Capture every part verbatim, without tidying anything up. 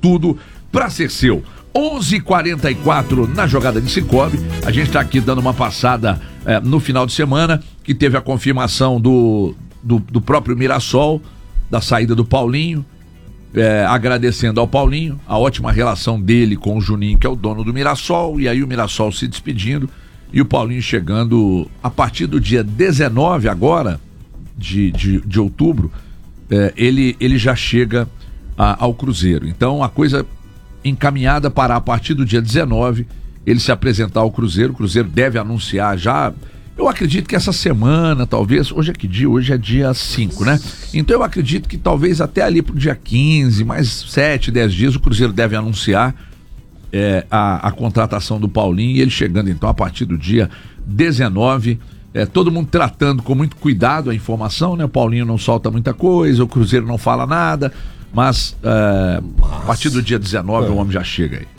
tudo para ser seu. onze e quarenta e quatro na jogada de Cicobi. A gente está aqui dando uma passada é, no final de semana, que teve a confirmação do, do, do próprio Mirassol, da saída do Paulinho, é, agradecendo ao Paulinho a ótima relação dele com o Juninho, que é o dono do Mirassol, e aí o Mirassol se despedindo e o Paulinho chegando a partir do dia dezenove agora de, de, de outubro, é, ele, ele já chega a, ao Cruzeiro. Então a coisa encaminhada para a partir do dia dezenove ele se apresentar ao Cruzeiro. O Cruzeiro deve anunciar já, eu acredito que essa semana, talvez, hoje é que dia? Hoje é dia cinco, né? Então eu acredito que talvez até ali pro dia quinze, mais sete, dez dias, o Cruzeiro deve anunciar é, a, a contratação do Paulinho, e ele chegando então a partir do dia dezenove, é, todo mundo tratando com muito cuidado a informação, né? O Paulinho não solta muita coisa, o Cruzeiro não fala nada, mas é, a partir do dia dezenove é. o homem já chega aí.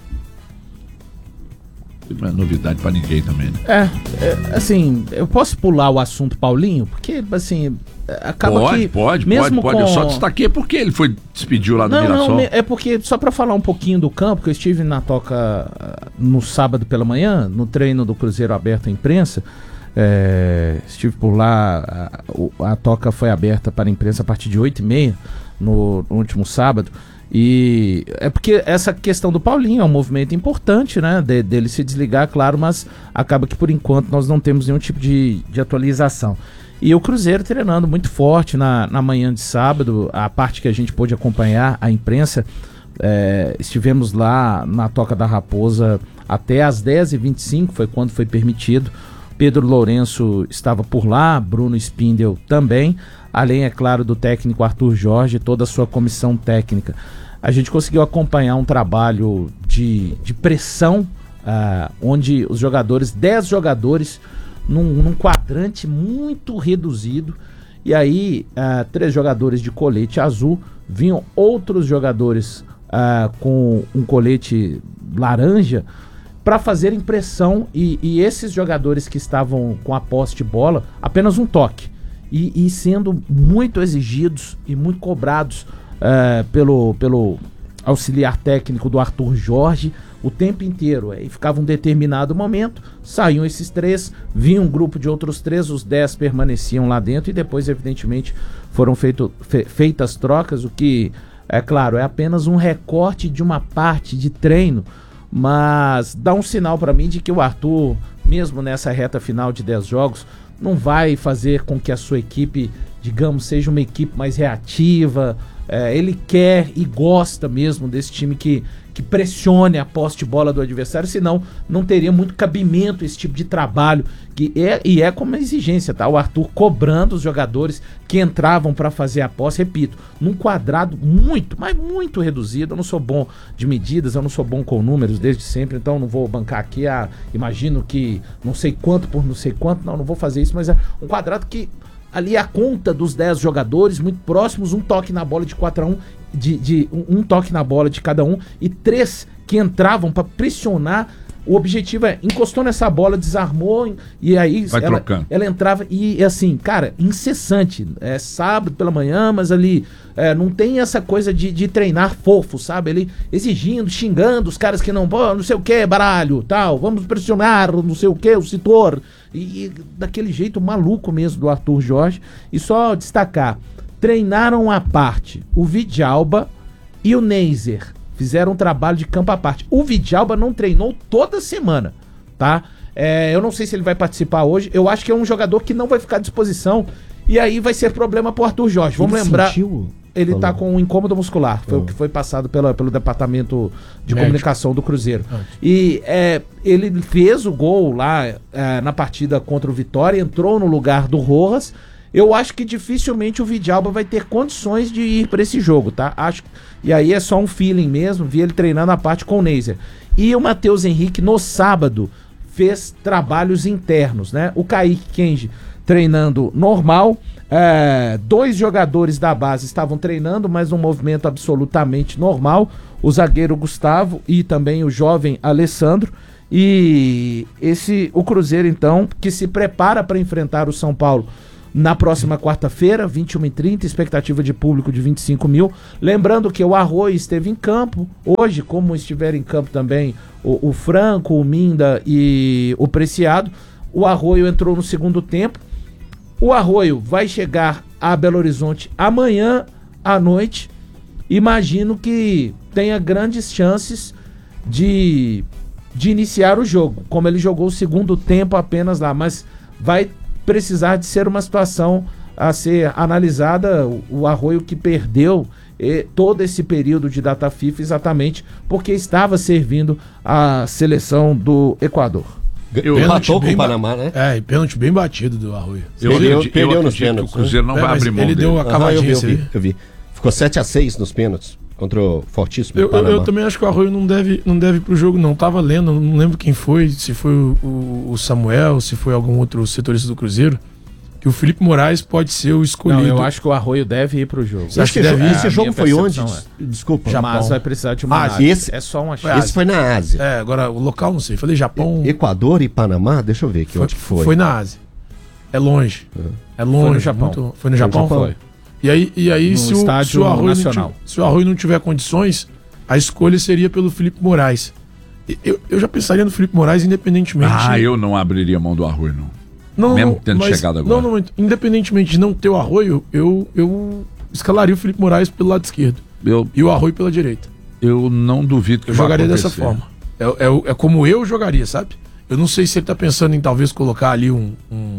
Não é novidade pra ninguém também, né? É, é, assim, eu posso pular o assunto Paulinho, porque, assim, acaba pode, que... Pode, mesmo pode, pode. Com... Eu só destaquei porque ele foi, despediu lá do não, Mirassol. Não, é porque, só pra falar um pouquinho do campo, que eu estive na Toca no sábado pela manhã, no treino do Cruzeiro aberto à imprensa, é, estive por lá, a, a Toca foi aberta para a imprensa a partir de oito e meia, no, no último sábado. E é porque essa questão do Paulinho é um movimento importante, né, de, dele se desligar, claro, mas acaba que por enquanto nós não temos nenhum tipo de, de atualização. E o Cruzeiro treinando muito forte na, na manhã de sábado, a parte que a gente pôde acompanhar, a imprensa, é, estivemos lá na Toca da Raposa até às dez e vinte e cinco, foi quando foi permitido. Pedro Lourenço estava por lá, Bruno Spindel também, além, é claro, do técnico Arthur Jorge e toda a sua comissão técnica. A gente conseguiu acompanhar um trabalho de, de pressão, uh, onde os jogadores, dez jogadores, num, num quadrante muito reduzido, e aí uh, três jogadores de colete azul, vinham outros jogadores uh, com um colete laranja, para fazerem pressão, e, e esses jogadores que estavam com a posse de bola, apenas um toque, e, e sendo muito exigidos e muito cobrados uh, pelo, pelo auxiliar técnico do Arthur Jorge o tempo inteiro. Aí ficava um determinado momento, saíam esses três, vinha um grupo de outros três, os dez permaneciam lá dentro, e depois evidentemente foram feito, fe, feitas trocas, o que, é claro, é apenas um recorte de uma parte de treino, mas dá um sinal para mim de que o Arthur, mesmo nessa reta final de dez jogos, não vai fazer com que a sua equipe, digamos, seja uma equipe mais reativa. É, ele quer e gosta mesmo desse time que, que pressione a posse de bola do adversário, senão não teria muito cabimento esse tipo de trabalho, que é, e é como uma exigência, tá? O Arthur cobrando os jogadores que entravam para fazer a posse, repito, num quadrado muito, mas muito reduzido. Eu não sou bom de medidas, eu não sou bom com números desde sempre, então não vou bancar aqui, ah, imagino que não sei quanto por não sei quanto, não, não vou fazer isso, mas é um quadrado que ali a conta dos dez jogadores, muito próximos, um toque na bola de quatro a um, de, de, um, um toque na bola de cada um, e três que entravam para pressionar. O objetivo é, encostou nessa bola, desarmou, e aí vai ela, trocando. Ela entrava, e assim, cara, incessante, é sábado pela manhã, mas ali é, não tem essa coisa de, de treinar fofo, sabe? Ele exigindo, xingando os caras que não, pô, não sei o que, baralho, tal, vamos pressionar, não sei o que, o setor, e, e daquele jeito maluco mesmo do Arthur Jorge. E só destacar, treinaram à parte o Vidjalba e o Neiser, fizeram um trabalho de campo à parte. O Vidjalba não treinou toda semana, tá? É, eu não sei se ele vai participar hoje. Eu acho que é um jogador que não vai ficar à disposição, e aí vai ser problema pro Arthur Jorge. Vamos ele lembrar... Sentiu? Ele Falou. tá com um incômodo muscular. Foi oh. o que foi passado pela, pelo departamento de Médico. comunicação do Cruzeiro. Oh. E é, ele fez o gol lá é, na partida contra o Vitória, entrou no lugar do Rojas. Eu acho que dificilmente o Vidjalba vai ter condições de ir para esse jogo, tá? Acho, e aí é só um feeling mesmo, vi ele treinando a parte com o Neiser. E o Matheus Henrique, no sábado, fez trabalhos internos, né? O Kaique Kenji treinando normal, é, dois jogadores da base estavam treinando, mas um movimento absolutamente normal, o zagueiro Gustavo e também o jovem Alessandro. E esse, o Cruzeiro, então, que se prepara para enfrentar o São Paulo na próxima quarta-feira, vinte e uma e trinta, expectativa de público de vinte e cinco mil. Lembrando que o Arroio esteve em campo hoje, como estiver em campo também o, o Franco, o Minda e o Preciado. O Arroio entrou no segundo tempo. O Arroio vai chegar a Belo Horizonte amanhã à noite. Imagino que tenha grandes chances de, de iniciar o jogo, como ele jogou o segundo tempo apenas lá, mas vai precisar de ser uma situação a ser analisada. O, o Arroio que perdeu eh, todo esse período de data FIFA exatamente porque estava servindo a seleção do Equador. Eu empatou com o Panamá, né? É, e pênalti bem batido do Arroio. Eu, Perdeu, eu, eu, perdeu eu nos acredito pênaltis, que o Cruzeiro não é, vai abrir mão ele dele. deu a cavadinha, Aham, eu, vi, você eu, vi, viu? eu vi. Ficou sete a seis nos pênaltis contra o fortíssimo Eu, eu, Panamá. eu também acho que o Arroio não deve, não deve ir pro jogo, não. Tava lendo, não lembro quem foi, se foi o, o, o Samuel, se foi algum outro setorista do Cruzeiro, que o Felipe Moraes pode ser o escolhido. Não, eu acho que o Arroio deve ir pro jogo. Você acha que esse deve jo- ir? esse A jogo minha foi onde? percepção Desculpa. Japão. Mas vai precisar de uma Ah, análise. esse- É só uma Foi chance. Esse foi na Ásia. É, agora o local não sei. Falei Japão. Equador e Panamá, deixa eu ver aqui Foi, onde que foi. foi na Ásia. É longe. É longe. Foi no Japão. muito- Foi no Japão? Japão. Foi. E aí, e aí No se, o, estádio se, o Arroio nacional. Não tiver, se o Arroio não tiver condições, a escolha seria pelo Felipe Moraes. E Eu, eu já pensaria no Felipe Moraes independentemente. Ah, eu não abriria mão do Arroio, não. Não, Mesmo não, tendo mas- chegado agora. Não, não, independentemente de não ter o Arroio, eu, eu escalaria o Felipe Moraes pelo lado esquerdo Eu, e o Arroio pela direita. eu não duvido que Eu vá jogaria dessa acontecer. forma. É, é, é como eu jogaria, sabe? Eu não sei se ele tá pensando em talvez colocar ali um, um,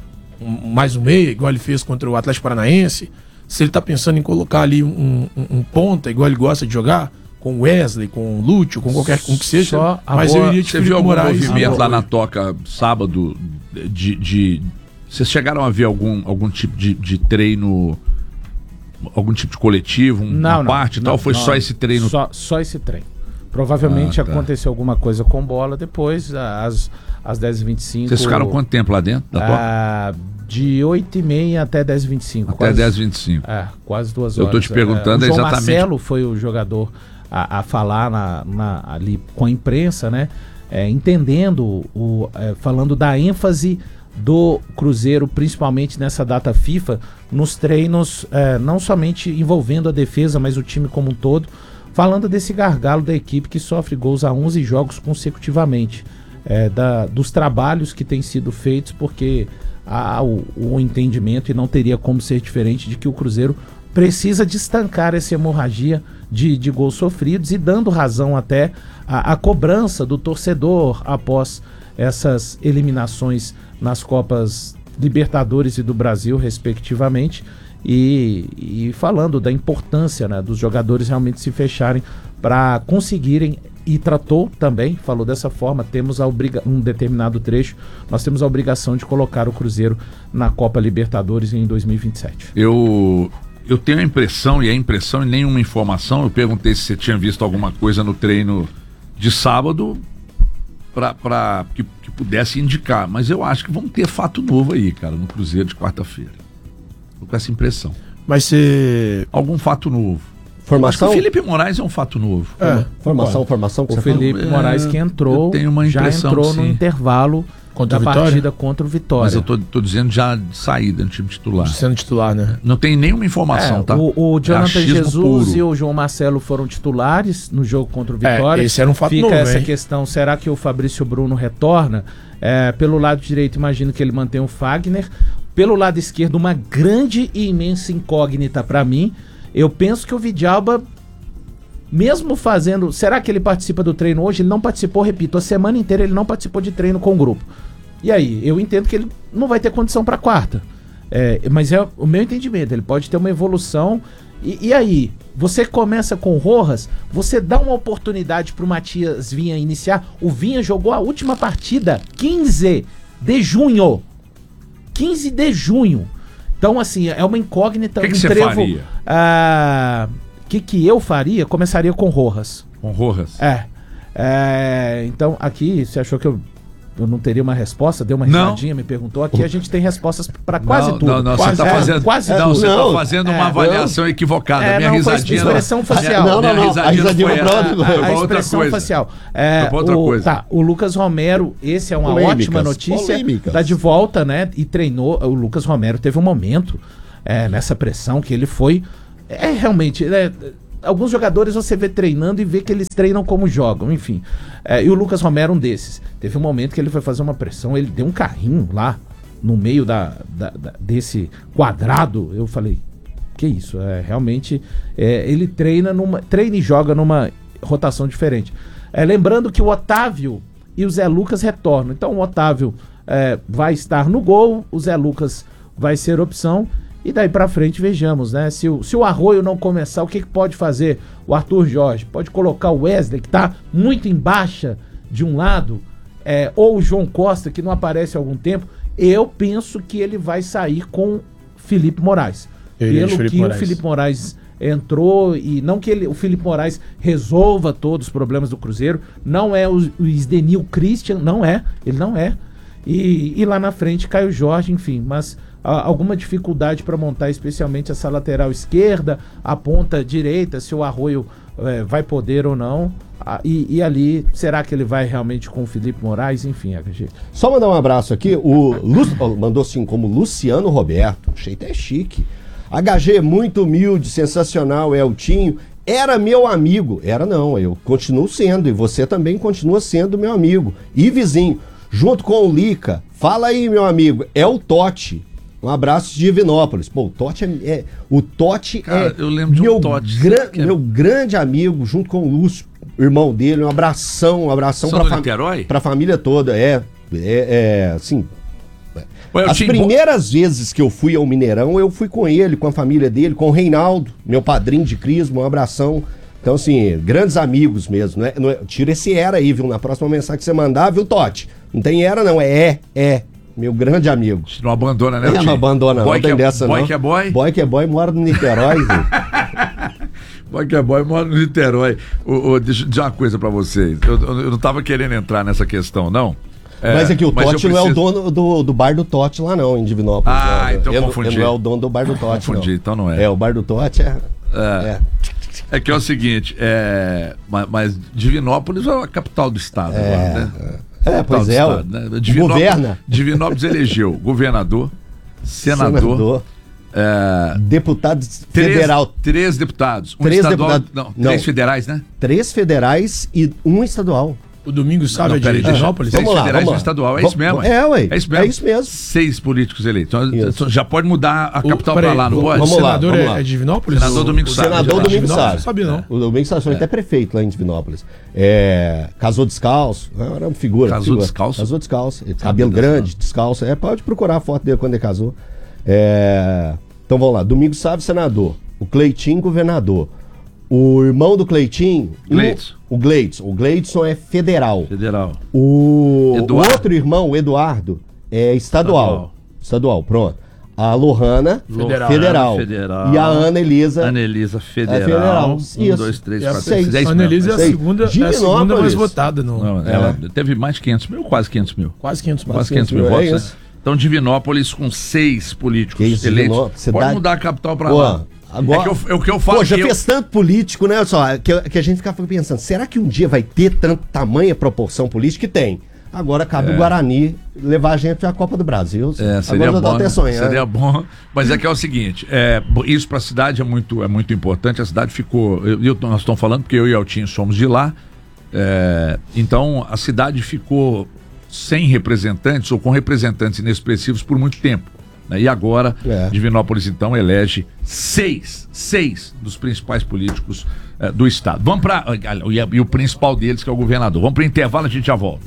um- mais um meia, igual ele fez contra o Atlético Paranaense. Se ele tá pensando em colocar ali um, um, um ponta, igual ele gosta de jogar, com o Wesley, com o Lúcio, com qualquer com que seja. Só a Mas boa- eu iria de Você Felipe viu algum Moraes. movimento e lá na Arroio. toca sábado de... de... Vocês chegaram a ver algum, algum tipo de, de treino, algum tipo de coletivo, um, Não, uma não, parte e não, tal? Foi não. só esse treino? Só, só esse treino. Provavelmente Ah, tá. aconteceu alguma coisa com bola depois, às, às dez e vinte e cinco. Vocês ficaram quanto tempo lá dentro da toca? Ah, de oito e meia até dez e vinte e cinco. Até dez e vinte e cinco. É, quase duas Eu horas. tô te perguntando é, o João exatamente- Marcelo foi o jogador a, a falar na, na- ali com a imprensa, né? É, entendendo, o, é, falando da ênfase do Cruzeiro, principalmente nessa data FIFA, nos treinos, é, não somente envolvendo a defesa, mas o time como um todo, falando desse gargalo da equipe que sofre gols a onze jogos consecutivamente, é, da, dos trabalhos que têm sido feitos, porque há o, o entendimento, e não teria como ser diferente, de que o Cruzeiro precisa de estancar essa hemorragia de, de gols sofridos, e dando razão até à, à cobrança do torcedor após essas eliminações nas Copas Libertadores e do Brasil, respectivamente, e, e falando da importância, né, dos jogadores realmente se fecharem para conseguirem, e tratou também, falou dessa forma, temos a obriga um determinado trecho, nós temos a obrigação de colocar o Cruzeiro na Copa Libertadores em dois mil e vinte e sete. Eu, eu tenho a impressão, e a impressão e nenhuma informação, eu perguntei se você tinha visto alguma coisa no treino de sábado para que, que pudesse indicar, mas eu acho que vamos ter fato novo aí, cara, no Cruzeiro de quarta-feira. Tô com essa impressão. Vai ser. Algum fato novo. Formação? Acho que o Felipe Moraes é um fato novo. É, Formação, formação que O você Felipe É, Moraes que entrou, eu tenho uma já impressão entrou que no sim. intervalo Contra da o Vitória? partida contra o Vitória. Mas eu tô, tô dizendo já de saída no time titular. sendo titular, né? Não tem nenhuma informação, É, tá? o, o É Jonathan achismo Jesus puro. e o João Marcelo foram titulares no jogo contra o É, Vitória. esse era um fato Fica novo, essa hein? questão, será que o Fabrício Bruno retorna? É, pelo lado direito, imagino que ele mantém o Fagner. Pelo lado esquerdo, uma grande e imensa incógnita para mim. Eu penso que o Vidalba, mesmo fazendo... Será que ele participa do treino hoje? Ele não participou, repito, a semana inteira ele não participou de treino com o grupo. E aí, eu entendo que ele não vai ter condição para quarta. É, mas é o meu entendimento, ele pode ter uma evolução. E, e aí, você começa com o Rojas, você dá uma oportunidade pro Matias Vinha iniciar. O Vinha jogou a última partida quinze de junho. quinze de junho. Então, assim, é uma incógnita. O que, que um você trevo, faria? ah, O que, que eu faria? Começaria com Rojas. Com Rojas. É. É, então, aqui, você achou que eu eu não teria uma resposta, deu uma risadinha, me perguntou. Aqui a gente tem respostas para quase não, tudo. Não, não, quase, você está é, fazendo, quase não, tudo. você Não, tá fazendo uma é, avaliação não, equivocada. É, minha não, risadinha. Foi expressão facial. Não, não, não. A risadinha foi foi pra outra A, a outra expressão coisa. facial. É, Foi pra outra o, coisa. Tá, o Lucas Romero, esse é uma Polêmicas, ótima notícia. polêmicas. Tá de volta, né? E treinou. O Lucas Romero teve um momento é, nessa pressão que ele foi. É realmente. É, alguns jogadores você vê treinando e vê que eles treinam como jogam, enfim. É, e o Lucas Romero, um desses. Teve um momento que ele foi fazer uma pressão, ele deu um carrinho lá no meio da, da, da desse quadrado. Eu falei, que isso? É, realmente, é, ele treina, numa, treina e joga numa rotação diferente. É, lembrando que o Otávio e o Zé Lucas retornam. Então o Otávio é, vai estar no gol, o Zé Lucas vai ser opção. E daí pra frente vejamos, né? Se o, se o Arroio não começar, o que, que pode fazer o Arthur Jorge? Pode colocar o Wesley, que tá muito em baixa de um lado, é, ou o João Costa, que não aparece há algum tempo. Eu penso que ele vai sair com Felipe Moraes. Ele Pelo Felipe que Moraes. o Felipe Moraes entrou, e não que ele, o Felipe Moraes resolva todos os problemas do Cruzeiro, não é o, o Isdenil Christian, não é, ele não é. E, e lá na frente Caio Jorge, enfim, mas a, alguma dificuldade para montar especialmente essa lateral esquerda, a ponta direita, se o Arroio é, vai poder ou não. A, e, e ali, será que ele vai realmente com o Felipe Moraes? Enfim, H G. Só mandar um abraço aqui. O Lu... oh, mandou assim como Luciano Roberto. Achei até chique. H G muito humilde, sensacional, Eltinho. Era meu amigo. Era não, eu continuo sendo. E você também continua sendo meu amigo. E vizinho, junto com o Lica. Fala aí, meu amigo. É o Totti. Um abraço de Divinópolis. Pô, o Totti é. é o Totti Cara, é. eu lembro de um meu, Totti, gran- que é- meu grande amigo, junto com o Lúcio, irmão dele. Um abração, um abração São pra, do fam- Niterói? pra família toda. É. É, é assim. Ué, eu As tinha- primeiras vezes que eu fui ao Mineirão, eu fui com ele, com a família dele, com o Reinaldo, meu padrinho de crisma, um abração. Então, assim, grandes amigos mesmo. Não é, não é- tira esse era aí, viu? Na próxima mensagem que você mandar, viu, Totti? Não tem era, não. É é, é. Meu grande amigo. Não abandona, né? É, não abandona, boy não. que Tem é, dessa, boy não. que é boy? Boy que é boy mora no Niterói, viu? Boy que é boy mora no Niterói. Ô, ô, deixa eu dizer uma coisa pra vocês. Eu, eu, eu não tava querendo entrar nessa questão, não. É, Mas é que o mas eu Totti não é o preciso- dono do, do bar do Totti lá, não, em Divinópolis. Ah, não. então ele, confundi. Ele não é o dono do bar do Totti, Confundi, não. então não é. É, o bar do Totti é... É. é. É que é o seguinte, é, mas, mas Divinópolis é a capital do estado É, agora, né? É, Capital pois do é, estado, o- né? Divinópolis, governa. Divinópolis elegeu governador, senador, Senador, é, deputado três, federal, três deputados, um Três estadual, deputados- não, não. três federais, né? três federais e um estadual. O Domingos Sávio Não, é de peraí, deixa- Divinópolis? Três Vamos lá, federais vamos e um lá. estadual, é Vamos- isso mesmo? é, ué, É isso mesmo. é isso mesmo. Seis políticos eleitos. Então, Isso. já pode mudar a O- capital peraí, pra lá, não o- pode? vamos O lá, senador vamos é, lá. é de Divinópolis? Senador O- Domingos o Sávio. Senador de Domingos Divinópolis? Sávio. Não sabia, não. O Domingos Sávio foi até prefeito lá em Divinópolis. É, casou descalço, era uma figura. Casou figura. descalço? Casou descalço. Cabelo grande, descalço. É, pode procurar a foto dele quando ele casou. É, então vamos lá. Domingos Sávio, senador. O Cleitinho, governador. O irmão do Cleitinho... Gleidson. O, o Gleidson. O Gleidson é federal. Federal. O, o Eduardo. outro irmão, o Eduardo, é estadual. Estadual. Estadual, pronto. A Lohana, Federal. federal. Federal. E a Ana Elisa, Anelisa Federal. É federal. Um, Isso. dois, três, E a- quatro, seis. cinco, dez A mil. Annelise é a Sei. segunda, é a segunda Divinópolis. mais votada. No, Não, É. ela teve mais de quinhentos mil, quase quinhentos mil. Quase quinhentos mil. Quase quinhentos mil é votos, né? isso. Então, Divinópolis com seis políticos Que isso, eleitos. Divinópolis, Pode cidade- mudar a capital pra Pô, lá. agora- É, que eu, é o que eu falo. Pô, já que eu- fez tanto político, né? Olha só, que, que a gente ficava pensando, será que um dia vai ter tanto tamanha proporção política? Que tem. Agora cabe o Guarani levar a gente pra Copa do Brasil. É, seria Agora eu tô bom, até né? sonhando. Seria bom, mas é que é o seguinte, é, isso para a cidade é muito, é muito importante. A cidade ficou, eu, eu- nós estamos falando porque eu e Eltinho somos de lá, é, então a cidade ficou sem representantes ou com representantes inexpressivos por muito tempo, né? E agora É. Divinópolis então elege seis, seis dos principais políticos é, do estado. Vamos para e, e o principal deles que é o governador. Vamos para o intervalo, a gente já volta.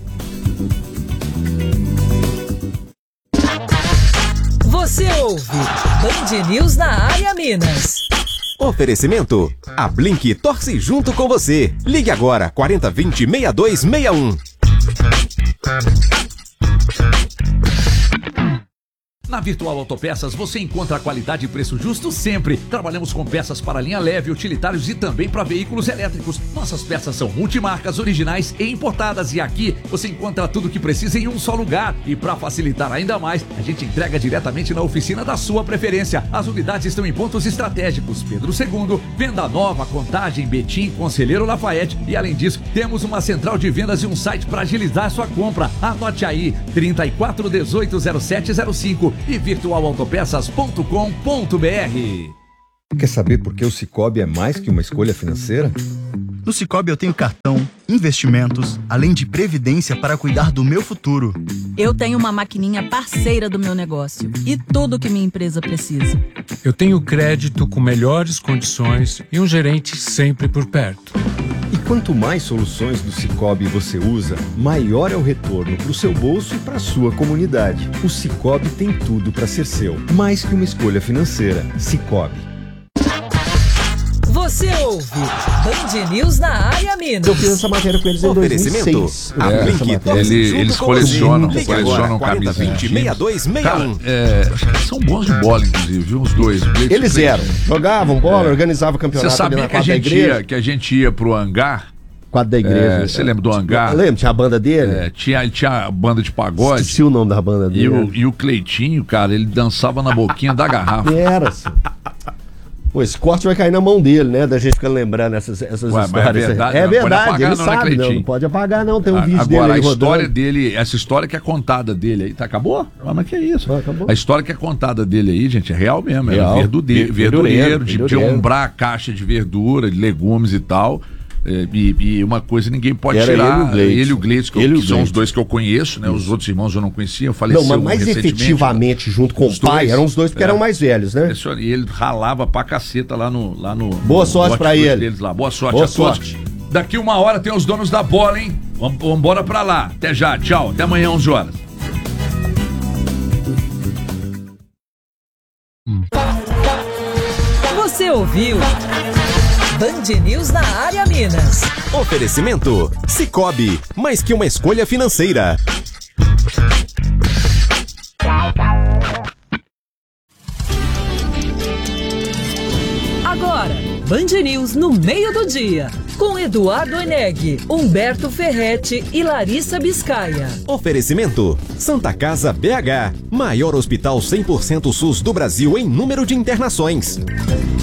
Você ouve Band News na área Minas. Oferecimento. A Blink torce junto com você. Ligue agora quarenta, vinte, sessenta e dois sessenta e um. Na Virtual Autopeças você encontra qualidade e preço justo sempre. Trabalhamos com peças para linha leve, utilitários e também para veículos elétricos. Nossas peças são multimarcas, originais e importadas. E aqui você encontra tudo o que precisa em um só lugar. E para facilitar ainda mais, a gente entrega diretamente na oficina da sua preferência. As unidades estão em pontos estratégicos: Pedro segundo, Venda Nova, Contagem, Betim, Conselheiro Lafayette. E além disso, temos uma central de vendas e um site para agilizar sua compra. Anote aí: trinta e quatro dezoito zero sete zero cinco e virtual autopeças ponto com ponto br. Quer saber por que o Sicoob é mais que uma escolha financeira? No Sicoob eu tenho cartão, investimentos, além de previdência para cuidar do meu futuro. Eu tenho uma maquininha parceira do meu negócio e tudo que minha empresa precisa. Eu tenho crédito com melhores condições e um gerente sempre por perto. E quanto mais soluções do Sicoob você usa, maior é o retorno para o seu bolso e para a sua comunidade. O Sicoob tem tudo para ser seu, mais que uma escolha financeira. Sicoob. Você ouve Band News na área Minas. Eu fiz essa matéria com eles em dois mil e seis. É, ele, eles colecionam, colecionam camisas. vinte, sessenta e dois, sessenta e um. É, são bons de bola, inclusive, viu? Os dois. Eles eram. Jogavam bola, é. organizavam campeonato. Você sabia que a, gente ia, que a gente ia pro hangar? Quadro da igreja. Você é, lembra do hangar? Eu lembro, tinha a banda dele? É, tinha, tinha a banda de pagode. Esqueci o nome da banda dele. E o, e o Cleitinho, cara, ele dançava na boquinha da garrafa. Era, assim. Pô, esse corte vai cair na mão dele, né? Da gente ficando lembrando essas, essas Ué, histórias. É verdade, é verdade apagar, ele não, sabe, né, não, não pode apagar, não. Tem um a, vídeo agora, dele aí a história rodando. dele, essa história que é contada dele aí, tá, acabou? Ah, mas que é isso? Ah, acabou. A história que é contada dele aí, gente, é real mesmo. Real. É verdureiro, verdureiro, de, de verdureiro. ombrar a caixa de verdura, de legumes e tal. É, e, e uma coisa ninguém pode Era tirar. Ele e o Gleitson, ele, que, eu, ele que são os dois que eu conheço, né? Isso. Os outros irmãos eu não conhecia, eu falei Não, mas mais efetivamente, junto com o pai, dois, eram os dois porque é, eram mais velhos, né? E ele ralava pra caceta lá no. Lá no Boa no sorte pra ele. Deles lá. Boa sorte Boa a sorte. todos. Daqui uma hora tem os donos da bola, hein? Vamos embora pra lá. Até já, tchau. Até amanhã, onze horas. Você ouviu Band News na área Minas. Oferecimento Sicoob, mais que uma escolha financeira. Agora, Band News no meio do dia, com Eduardo Eneg, Humberto Ferretti e Larissa Biscaia. Oferecimento Santa Casa B H, maior hospital cem por cento SUS do Brasil em número de internações.